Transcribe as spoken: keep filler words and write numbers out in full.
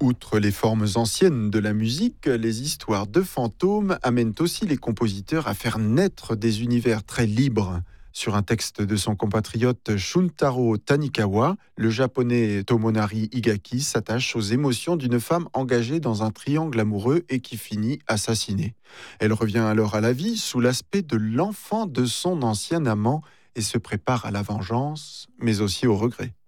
Outre les formes anciennes de la musique, les histoires de fantômes amènent aussi les compositeurs à faire naître des univers très libres. Sur un texte de son compatriote Shuntaro Tanikawa, le japonais Tomonari Higaki s'attache aux émotions d'une femme engagée dans un triangle amoureux et qui finit assassinée. Elle revient alors à la vie sous l'aspect de l'enfant de son ancien amant et se prépare à la vengeance, mais aussi au regret.